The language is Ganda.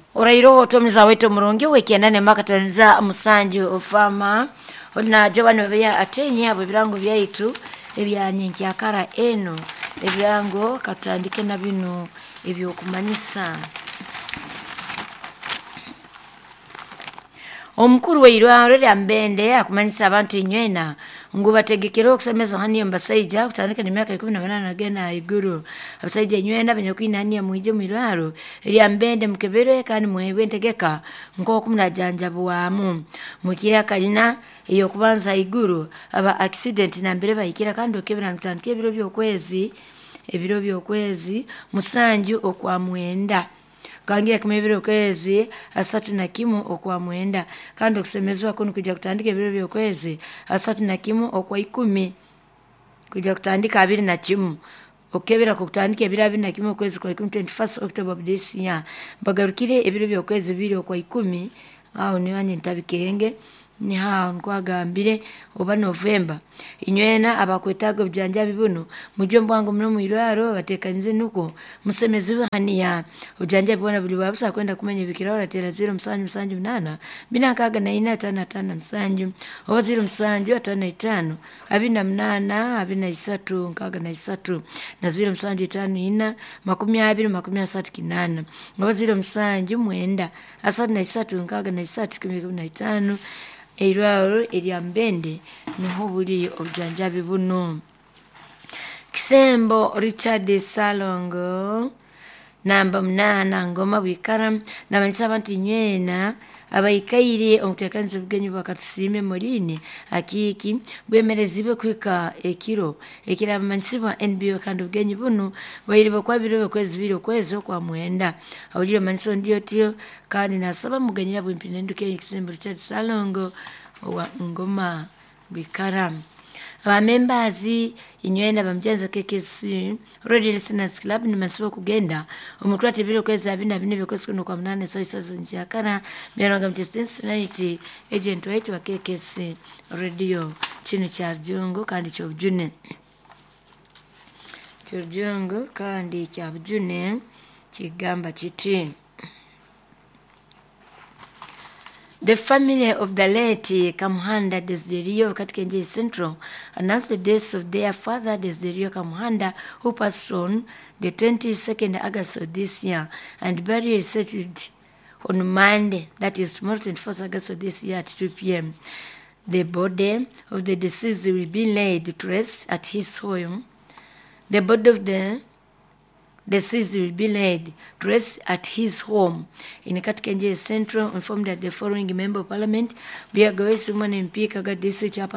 Orairo tomiza wetu murungi wekiendane makatanza musanju ofama na jobani bya atenye abo birango byaitu ebya nyinki akara eno ebyango katandike na bino ebyo kumanyisa omukuru weirwaro lya Mbende akumanyisa abantu inywena ngubategekero okusemeza haniyo mbasaija kutandika ni miaka 18 agena iguru abasaija inywena banyakwina haniya muije mwirwaro lya Mbende mukebere kandi mwebwe ntegeka ngo kumnajanja buwamu mukira kalina iyo kubanza iguru aba accident na mbere bayikira kandi okebera mutandike ebiro byokwezi musanju okwa mwenda kangira kumebiro kwezi asatu na kimu okwa mwenda kandi okusemezwa kono kujja kutandika ebiro byokwezi asatu na kimu okwa 10 kujja kutandika 2 na kimu okebera kutandika ebiro 2 na kimu okwezi kwa 21st October this year bagarukire ebiro byokwezi 2 okwa 10 aho niwanye ntabikenge ni haa nkwagambire oba November inywena abakwetaga bujanja bibuno mujombo wangu mno mwirwaro batekanize nuko musemeziwe haniya bujanja bibona buli babusa kwenda kumenya bikira ora tera 0 msanju 8 bina kaga na ina 5 msanju oba 0 msanju 5 abina mnana abina 3 kaga na 3 na 0 msanju 5 ina 20 oba 0 msanju mwenda asatu na 3 kaga na 3 Eirwaro lya Mbende niho buli obujanjabi buno Kisembo Richard Salongo namba 8 ngoma bwikaram nabanyisa abantu inywena abayikaire omutekanze bugenyi bakatusime molini akiki bwemerezibwe kwika ekira mansibwa NBO kandi bugenyi buno bayiri bakwabiro kwezi kwa mwenda awulio manso ndio tio kandi nasaba muganyira bwimpinenduke Kisembo Richard Salongo wa ngoma bwikaram aba members inywena bamjenza KKC Radio Listeners Club ni masibo kugenda omutwate biro kweza bina bekwezi kuno kwa 8 sasa njakana byaronga mtestance night agent wetu wa KKC Radio chini cha Jungu kandi cha Bujune Jungu kandi cha Bujune kigamba chiti The family of the late Kamuhanda Desiderio katika Njeri Central announced the death of their father Desiderio Kamuhanda, who passed on the 22nd August of this year, and burial is settled on Monday, that is tomorrow 24th August of this year at 2 p.m. The body of the deceased will be laid to rest at his home. The body of the deceased will be laid to rest at his home in Katika Njeri Central, informed that the following member of parliament, Biagawesi Mwana MP Kaga District